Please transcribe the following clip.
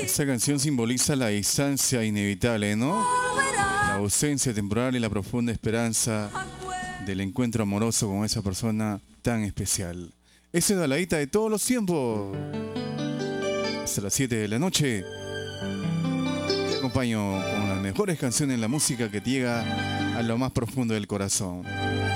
Esta canción simboliza la distancia inevitable, ¿no? La ausencia temporal y la profunda esperanza del encuentro amoroso con esa persona tan especial. Esa es la baladita de todos los tiempos. Hasta las 7 de la noche. Te acompaño con las mejores canciones, la música que te llega a lo más profundo del corazón.